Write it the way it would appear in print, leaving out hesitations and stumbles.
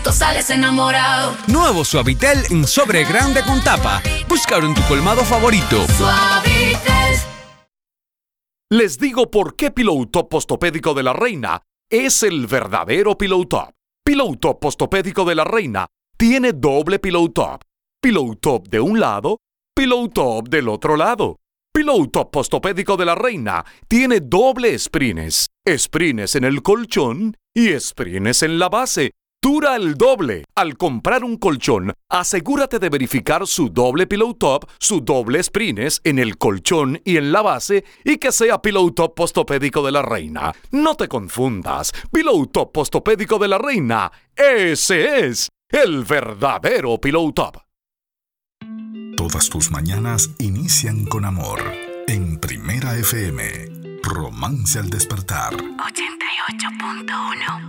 rato sales enamorado. Nuevo Suavitel en sobre grande con tapa. Búscalo en tu colmado favorito. Suavitel. Les digo por qué Pillow Top Postopédico de la Reina es el verdadero Pillow Top. Pillow Top Postopédico de la Reina tiene doble Pillow Top. Pillow Top de un lado, Pillow Top del otro lado. Pillow Top Postopédico de la Reina tiene doble sprines. Sprines en el colchón y sprines en la base. Dura el doble. Al comprar un colchón, asegúrate de verificar su doble Pillow Top, su doble sprines en el colchón y en la base y que sea Pillow Top Postopédico de la Reina. No te confundas. Pillow Top Postopédico de la Reina, ese es el verdadero Pillow Top. Todas tus mañanas inician con amor. En Primera FM, Romance al Despertar. 88.1